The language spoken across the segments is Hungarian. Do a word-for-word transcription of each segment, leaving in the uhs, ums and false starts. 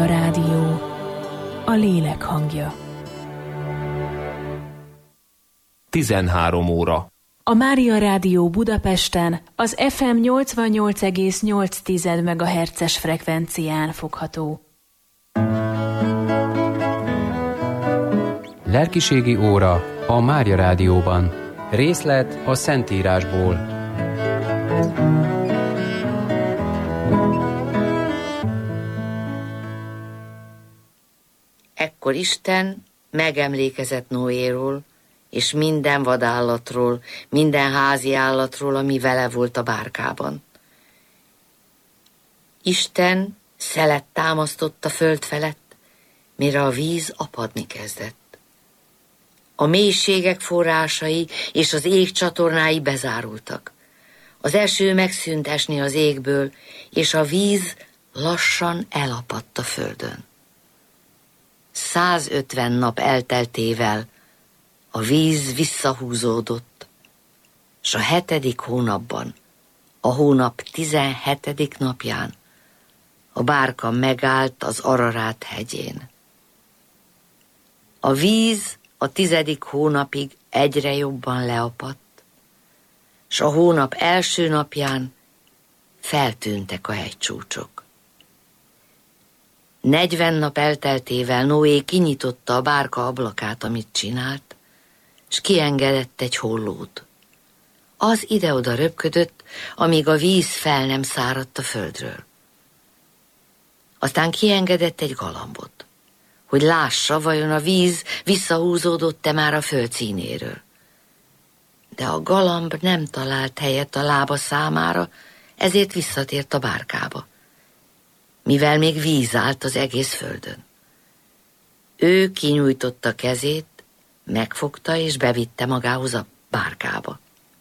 Mária Rádió, a lélek hangja. tizenhárom óra. A Mária Rádió Budapesten az ef em nyolcvannyolc egész nyolc megahertzes frekvencián fogható. Lelkiségi óra a Mária Rádióban. Részlet a Szentírásból. Ekkor Isten megemlékezett Noéról, és minden vadállatról, minden házi állatról, ami vele volt a bárkában. Isten szelet támasztott a föld felett, mire a víz apadni kezdett. A mélységek forrásai és az ég csatornái bezárultak. Az eső megszűnt esni az égből, és a víz lassan elapadt a földön. százötven nap elteltével a víz visszahúzódott, s a hetedik hónapban, a hónap tizenhetedik napján a bárka megállt az Ararát hegyén. A víz a tizedik hónapig egyre jobban leapadt, s a hónap első napján feltűntek a hegycsúcsok. Negyven nap elteltével Noé kinyitotta a bárka ablakát, amit csinált, s kiengedett egy hollót. Az ide-oda röpködött, amíg a víz fel nem száradt a földről. Aztán kiengedett egy galambot, hogy lássa, vajon a víz visszahúzódott-e már a föld színéről. De a galamb nem talált helyet a lába számára, ezért visszatért a bárkába, mivel még víz állt az egész földön. Ő kinyújtotta kezét, megfogta és bevitte magához a bárkába.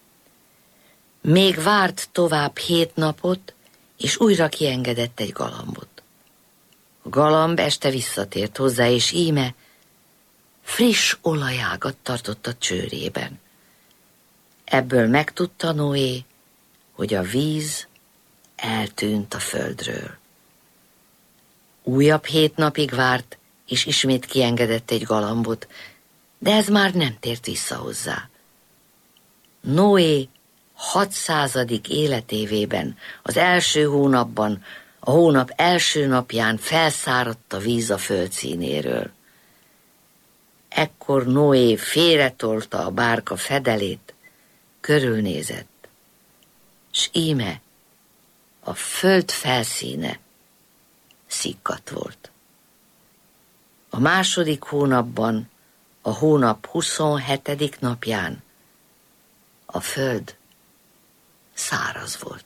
Még várt tovább hét napot, és újra kiengedett egy galambot. A galamb este visszatért hozzá, és íme friss olajágat tartott a csőrében. Ebből megtudta Noé, hogy a víz eltűnt a földről. Újabb hét napig várt, és ismét kiengedett egy galambot, de ez már nem tért vissza hozzá. Noé hatszázadik életévében, az első hónapban, a hónap első napján felszáradt a víz a föld színéről. Ekkor Noé félretolta a bárka fedelét, körülnézett, s íme a föld felszíne szikkadt volt. A második hónapban, a hónap huszonhetedik napján a föld száraz volt.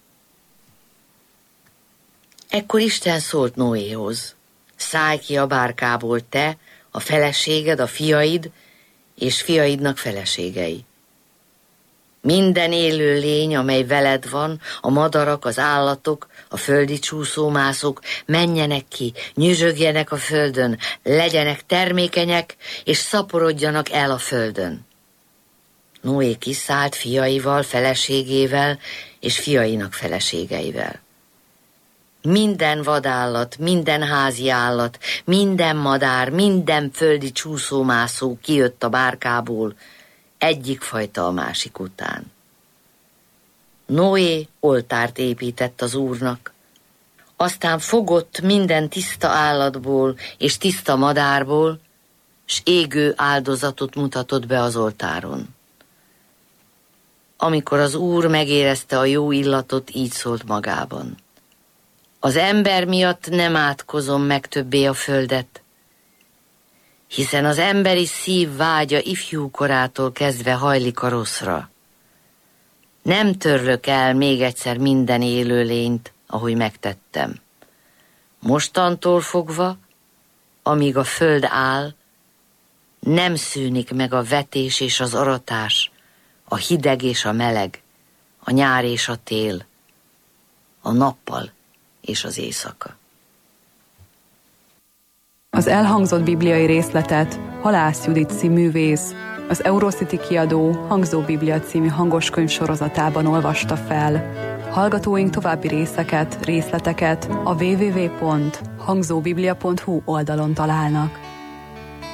Ekkor Isten szólt Noéhoz: szállj ki a bárkából te, a feleséged, a fiaid és fiaidnak feleségei. Minden élő lény, amely veled van, a madarak, az állatok, a földi csúszómászók, menjenek ki, nyüzsögjenek a földön, legyenek termékenyek, és szaporodjanak el a földön. Noé kiszállt fiaival, feleségével és fiainak feleségeivel. Minden vadállat, minden házi állat, minden madár, minden földi csúszómászó kijött a bárkából, egyik fajta a másik után. Noé oltárt épített az Úrnak, aztán fogott minden tiszta állatból és tiszta madárból, s égő áldozatot mutatott be az oltáron. Amikor az Úr megérezte a jó illatot, így szólt magában: az ember miatt nem átkozom meg többé a földet, hiszen az emberi szív vágya ifjúkorától kezdve hajlik a rosszra. Nem törlök el még egyszer minden élőlényt, ahogy megtettem. Mostantól fogva, amíg a föld áll, nem szűnik meg a vetés és az aratás, a hideg és a meleg, a nyár és a tél, a nappal és az éjszaka. Az elhangzott bibliai részletet Halász Judici művész, az Eurocity kiadó Hangzó Biblia című hangoskönyv sorozatában olvasta fel. Hallgatóink további részeket, részleteket a double-u double-u double-u pont hangzóbiblia pont hu oldalon találnak.